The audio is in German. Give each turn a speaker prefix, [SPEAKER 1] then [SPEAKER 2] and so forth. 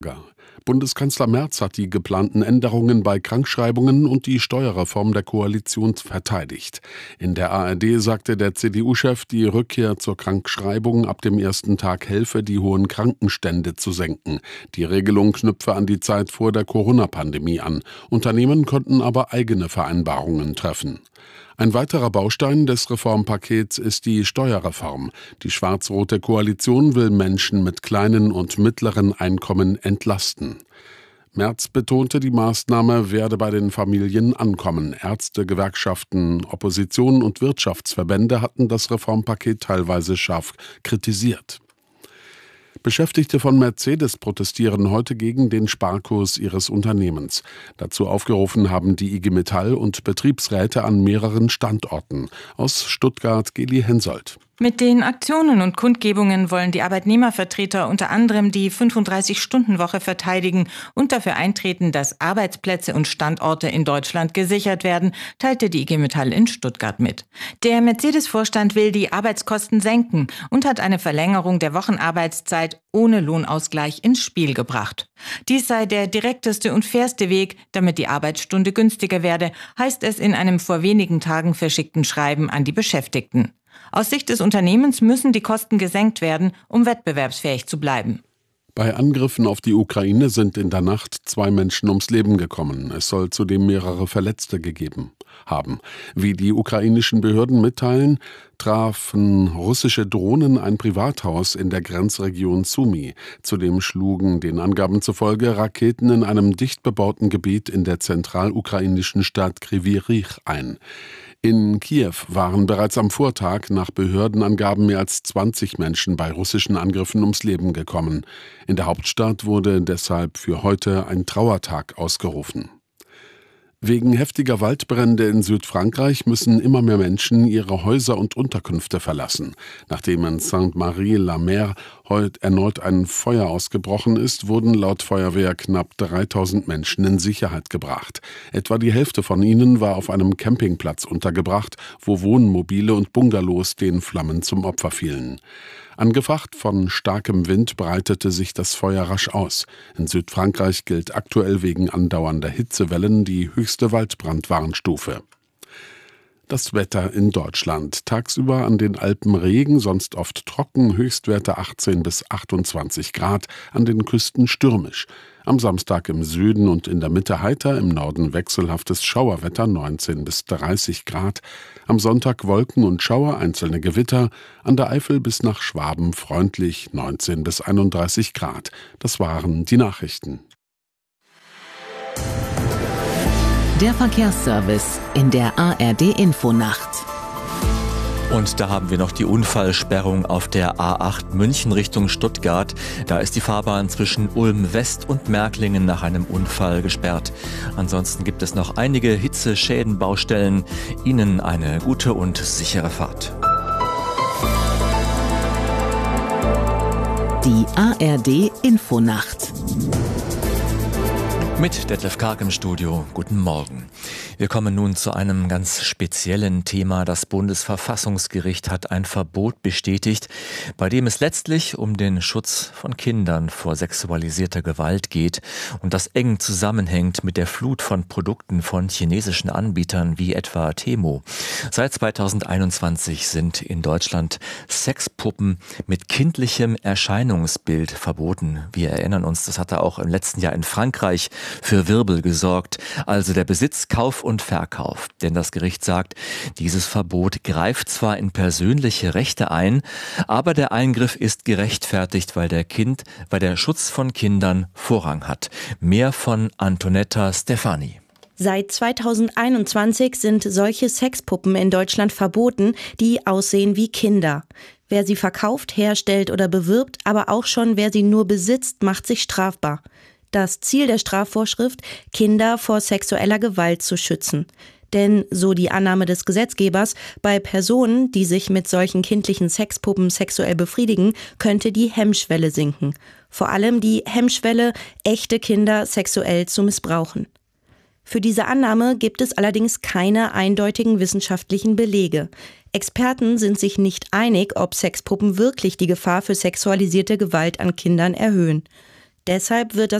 [SPEAKER 1] Bundeskanzler Merz hat die geplanten Änderungen bei Krankschreibungen und die Steuerreform der Koalition verteidigt. In der ARD sagte der CDU-Chef, die Rückkehr zur Krankschreibung ab dem ersten Tag helfe, die hohen Krankenstände zu senken. Die Regelung knüpfe an die Zeit vor der Corona-Pandemie an. Unternehmen könnten aber eigene Vereinbarungen treffen. Ein weiterer Baustein des Reformpakets ist die Steuerreform. Die schwarz-rote Koalition will Menschen mit kleinen und mittleren Einkommen entlasten. Merz betonte, die Maßnahme werde bei den Familien ankommen. Ärzte, Gewerkschaften, Opposition und Wirtschaftsverbände hatten das Reformpaket teilweise scharf kritisiert. Beschäftigte von Mercedes protestieren heute gegen den Sparkurs ihres Unternehmens. Dazu aufgerufen haben die IG Metall und Betriebsräte an mehreren Standorten. Aus Stuttgart Geli Hensoldt.
[SPEAKER 2] Mit den Aktionen und Kundgebungen wollen die Arbeitnehmervertreter unter anderem die 35-Stunden-Woche verteidigen und dafür eintreten, dass Arbeitsplätze und Standorte in Deutschland gesichert werden, teilte die IG Metall in Stuttgart mit. Der Mercedes-Vorstand will die Arbeitskosten senken und hat eine Verlängerung der Wochenarbeitszeit ohne Lohnausgleich ins Spiel gebracht. Dies sei der direkteste und fairste Weg, damit die Arbeitsstunde günstiger werde, heißt es in einem vor wenigen Tagen verschickten Schreiben an die Beschäftigten. Aus Sicht des Unternehmens müssen die Kosten gesenkt werden, um wettbewerbsfähig zu bleiben.
[SPEAKER 1] Bei Angriffen auf die Ukraine sind in der Nacht 2 Menschen ums Leben gekommen. Es soll zudem mehrere Verletzte gegeben haben. Wie die ukrainischen Behörden mitteilen, trafen russische Drohnen ein Privathaus in der Grenzregion Sumy. Zudem schlugen den Angaben zufolge Raketen in einem dicht bebauten Gebiet in der zentralukrainischen Stadt Kryvyi Rih ein. In Kiew waren bereits am Vortag nach Behördenangaben mehr als 20 Menschen bei russischen Angriffen ums Leben gekommen. In der Hauptstadt wurde deshalb für heute ein Trauertag ausgerufen. Wegen heftiger Waldbrände in Südfrankreich müssen immer mehr Menschen ihre Häuser und Unterkünfte verlassen. Nachdem in Sainte-Marie-la-Mer heute erneut ein Feuer ausgebrochen ist, wurden laut Feuerwehr knapp 3000 Menschen in Sicherheit gebracht. Etwa die Hälfte von ihnen war auf einem Campingplatz untergebracht, wo Wohnmobile und Bungalows den Flammen zum Opfer fielen. Angefacht von starkem Wind breitete sich das Feuer rasch aus. In Südfrankreich gilt aktuell wegen andauernder Hitzewellen die höchste Waldbrandwarnstufe. Das Wetter in Deutschland. Tagsüber an den Alpen Regen, sonst oft trocken, Höchstwerte 18 bis 28 Grad, an den Küsten stürmisch. Am Samstag im Süden und in der Mitte heiter, im Norden wechselhaftes Schauerwetter 19 bis 30 Grad. Am Sonntag Wolken und Schauer, einzelne Gewitter, an der Eifel bis nach Schwaben freundlich 19 bis 31 Grad. Das waren die Nachrichten.
[SPEAKER 3] Der Verkehrsservice in der ARD-Infonacht.
[SPEAKER 4] Und da haben wir noch die Unfallsperrung auf der A8 München Richtung Stuttgart. Da ist die Fahrbahn zwischen Ulm West und Märklingen nach einem Unfall gesperrt. Ansonsten gibt es noch einige Hitzeschädenbaustellen. Ihnen eine gute und sichere Fahrt.
[SPEAKER 3] Die ARD-Infonacht.
[SPEAKER 4] Mit Detlef Karg im Studio. Guten Morgen. Wir kommen nun zu einem ganz speziellen Thema. Das Bundesverfassungsgericht hat ein Verbot bestätigt, bei dem es letztlich um den Schutz von Kindern vor sexualisierter Gewalt geht und das eng zusammenhängt mit der Flut von Produkten von chinesischen Anbietern wie etwa Temu. Seit 2021 sind in Deutschland Sexpuppen mit kindlichem Erscheinungsbild verboten. Wir erinnern uns, das hatte auch im letzten Jahr in Frankreich für Wirbel gesorgt, also der Besitz, Kauf und Verkauf. Denn das Gericht sagt, dieses Verbot greift zwar in persönliche Rechte ein, aber der Eingriff ist gerechtfertigt, weil der Schutz von Kindern Vorrang hat. Mehr von Antonetta Stefani.
[SPEAKER 5] Seit 2021 sind solche Sexpuppen in Deutschland verboten, die aussehen wie Kinder. Wer sie verkauft, herstellt oder bewirbt, aber auch schon wer sie nur besitzt, macht sich strafbar. Das Ziel der Strafvorschrift, Kinder vor sexueller Gewalt zu schützen. Denn, so die Annahme des Gesetzgebers, bei Personen, die sich mit solchen kindlichen Sexpuppen sexuell befriedigen, könnte die Hemmschwelle sinken. Vor allem die Hemmschwelle, echte Kinder sexuell zu missbrauchen. Für diese Annahme gibt es allerdings keine eindeutigen wissenschaftlichen Belege. Experten sind sich nicht einig, ob Sexpuppen wirklich die Gefahr für sexualisierte Gewalt an Kindern erhöhen. Deshalb wird das